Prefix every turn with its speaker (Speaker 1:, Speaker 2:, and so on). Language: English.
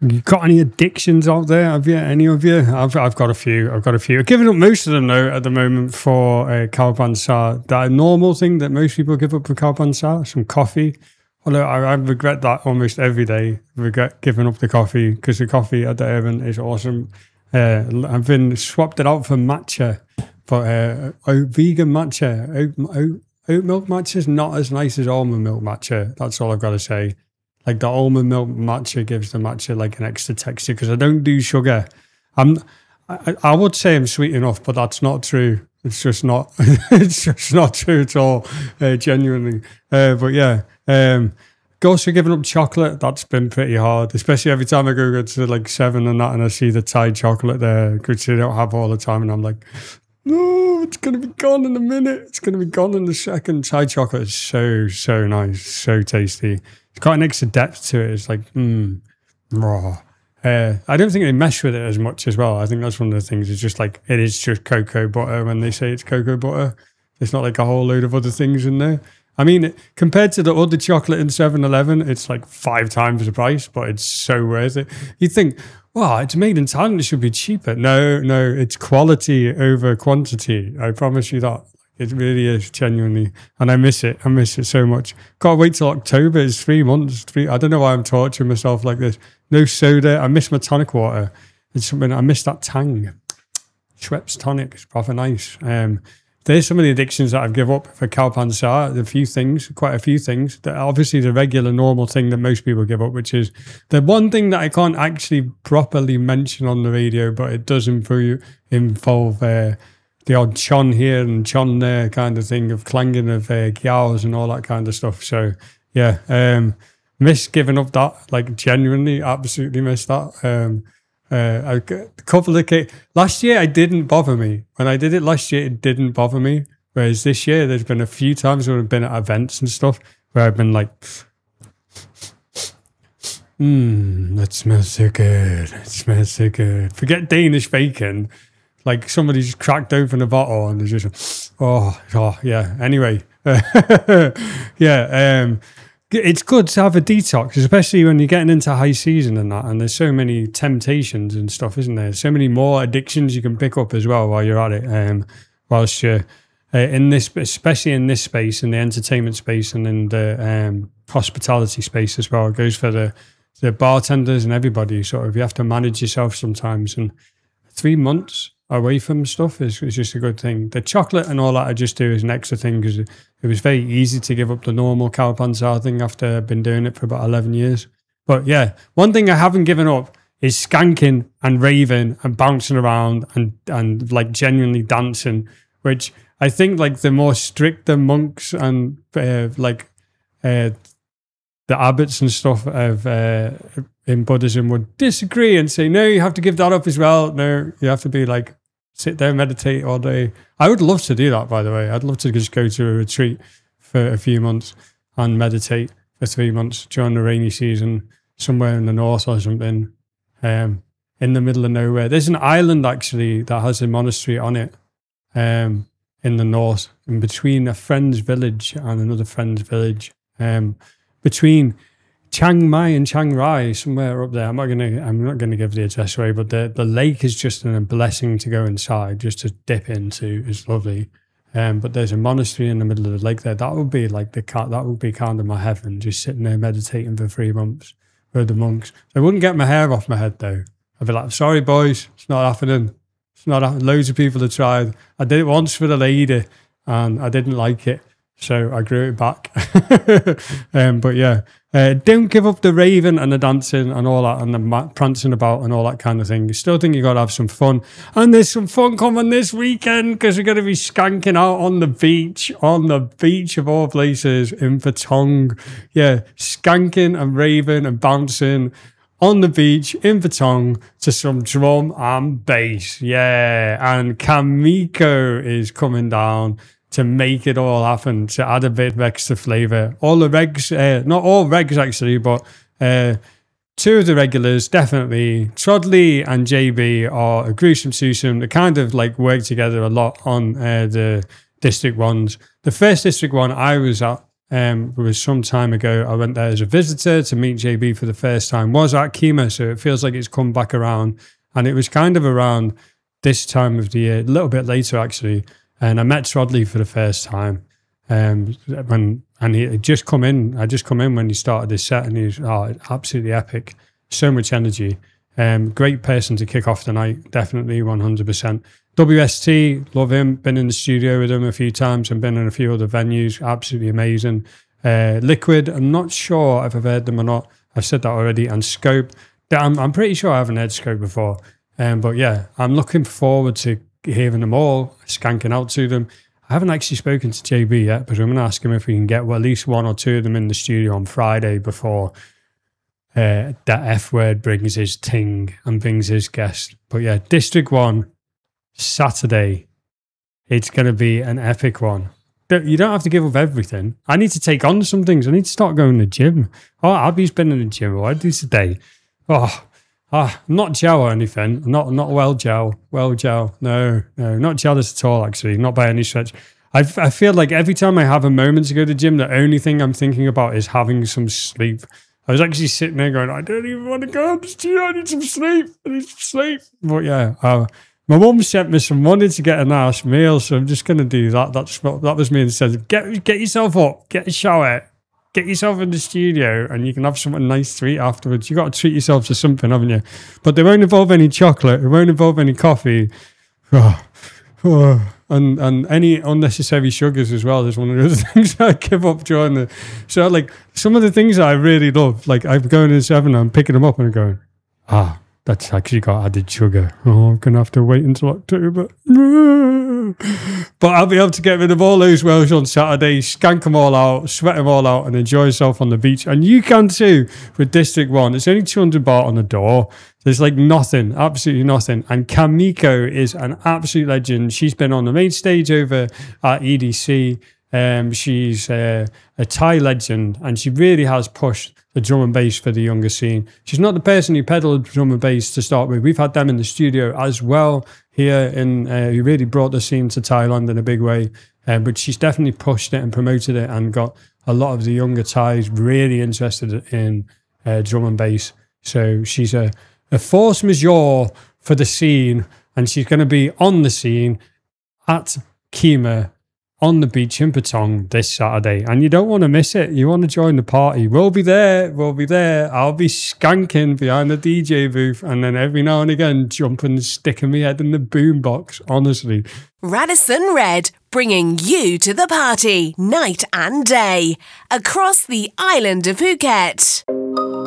Speaker 1: You got any addictions out there? Have you? Any of you? I've got a few. I've given up most of them though at the moment for Karpansa. That normal thing that most people give up for Karpansa, some coffee. Although I regret that almost every day. Regret giving up the coffee because the coffee at the Urban is awesome. I've been swapped it out for matcha, but vegan matcha. Oat milk matcha is not as nice as almond milk matcha. That's all I've got to say. Like the almond milk matcha gives the matcha like an extra texture because I don't do sugar. I would say I'm sweet enough, but that's not true. It's just not. It's just not true at all. Genuinely, but yeah. Also giving up chocolate. That's been pretty hard, especially every time I go to like 7 and that, and I see the Thai chocolate there, which they don't have all the time, and I'm like, no, it's going to be gone in a minute. It's going to be gone in a second. Thai chocolate is so nice, so tasty. It's got an extra depth to it. It's like, raw. I don't think they mess with it as much as well. I think that's one of the things. It's just like, it is just cocoa butter when they say it's cocoa butter. It's not like a whole load of other things in there. I mean, compared to the other chocolate in 7-Eleven, it's like 5 times the price, but it's so worth it. You think, wow, it's made in Thailand, it should be cheaper. No, it's quality over quantity. I promise you that. It really is, genuinely. And I miss it. I miss it so much. Can't wait till October. It's 3 months. I don't know why I'm torturing myself like this. No soda. I miss my tonic water. It's something, I miss that tang. Schweppes tonic is proper nice. There's some of the addictions that I've given up for Karpansa. Quite a few things. Obviously, the regular, normal thing that most people give up, which is the one thing that I can't actually properly mention on the radio, but it does involve the odd chon here and chon there kind of thing of clanging of gyaos and all that kind of stuff. So, yeah, miss giving up that. Like, genuinely, absolutely miss that. A couple of last year, it didn't bother me. When I did it last year, it didn't bother me. Whereas this year, there's been a few times where I've been at events and stuff where I've been like, that smells so good. It smells so good. Forget Danish bacon. Like somebody just cracked open a bottle and there's just, oh yeah. Anyway, yeah. It's good to have a detox, especially when you're getting into high season and that, and there's so many temptations and stuff, isn't there? So many more addictions you can pick up as well while you're at it. Whilst you're in this, especially in this space, in the entertainment space and in the hospitality space as well. It goes for the bartenders and everybody. Sort of, you have to manage yourself sometimes. And 3 months away from stuff is just a good thing. The chocolate and all that I just do is an extra thing because it was very easy to give up the normal Karpansa thing after I've been doing it for about 11 years. But yeah, one thing I haven't given up is skanking and raving and bouncing around and like genuinely dancing, which I think like the more stricter monks and the abbots and stuff of in Buddhism would disagree and say, no, you have to give that up as well. No, you have to be like, sit there and meditate all day. I would love to do that, by the way. I'd love to just go to a retreat for a few months and meditate for 3 months during the rainy season, somewhere in the north or something, in the middle of nowhere. There's an island actually that has a monastery on it, in the north, in between a friend's village and another friend's village, between Chiang Mai and Chiang Rai, somewhere up there. I'm not gonna give the address away, but the lake is just a blessing to go inside, just to dip into. It's lovely. But there's a monastery in the middle of the lake there. That would be like that would be kind of my heaven, just sitting there meditating for 3 months with the monks. I wouldn't get my hair off my head though. I'd be like, sorry boys, it's not happening. It's not happening. Loads of people have tried. I did it once for the lady and I didn't like it. So I grew it back. But yeah, don't give up the raving and the dancing and all that and the prancing about and all that kind of thing. You still think you got to have some fun. And there's some fun coming this weekend because we're going to be skanking out on the beach of all places in Patong. Yeah, skanking and raving and bouncing on the beach in Patong to some drum and bass. Yeah, and Kamiko is coming down to make it all happen, to add a bit of extra flavour. All the regs, not all regs actually, but 2 of the regulars, definitely. Trodley and JB are a gruesome twosome. They kind of like work together a lot on the district ones. The first district one I was at It was some time ago. I went there as a visitor to meet JB for the first time. Was at Kemah, so it feels like it's come back around. And it was kind of around this time of the year, a little bit later actually. And I met Trodley for the first time. And he had just come in. I just come in when he started this set, and he was absolutely epic. So much energy. Great person to kick off the night. Definitely 100%. WST, love him. Been in the studio with him a few times and been in a few other venues. Absolutely amazing. Liquid, I'm not sure if I've heard them or not. I've said that already. And Scope, I'm pretty sure I haven't heard Scope before. But yeah, I'm looking forward to hearing them all, skanking out to them. I haven't actually spoken to JB yet, but I'm going to ask him if we can get at least one or two of them in the studio on Friday before that F word brings his ting and brings his guest. But yeah, District 1, Saturday. It's going to be an epic one. You don't have to give up everything. I need to take on some things. I need to start going to the gym. Abby's been in the gym. What I do today? Not gel or anything. Not well gel. No, not jealous at all, actually. Not by any stretch. I feel like every time I have a moment to go to the gym, the only thing I'm thinking about is having some sleep. I was actually sitting there going, I don't even want to go to the gym. I need some sleep. But yeah, my mum sent me some money to get a nice meal, so I'm just going to do that. That was me instead. Get yourself up, get a shower, get yourself in the studio, and you can have something nice to eat afterwards. You got to treat yourself to something, haven't you? But they won't involve any chocolate. It won't involve any coffee. And any unnecessary sugars as well. There's one of those things I give up during the... So like some of the things that I really love, like I'm going to the 7, I'm picking them up and I'm going, that's actually got added sugar. I'm going to have to wait until October. But I'll be able to get rid of all those wells on Saturday, skank them all out, sweat them all out, and enjoy yourself on the beach. And you can too with District 1. It's only 200 baht on the door. There's like nothing, absolutely nothing. And Kamiko is an absolute legend. She's been on the main stage over at EDC. She's a Thai legend, and she really has pushed the drum and bass for the younger scene. She's not the person who pedaled drum and bass to start with. We've had them in the studio as well here, who really brought the scene to Thailand in a big way. But she's definitely pushed it and promoted it and got a lot of the younger Thais really interested in drum and bass. So she's a force majeure for the scene, and she's going to be on the scene at Kemah on the beach in Patong this Saturday, and you don't want to miss it. You want to join the party. We'll be there. I'll be skanking behind the DJ booth, and then every now and again jumping and sticking my head in the boombox, honestly.
Speaker 2: Radisson Red, bringing you to the party night and day across the island of Phuket.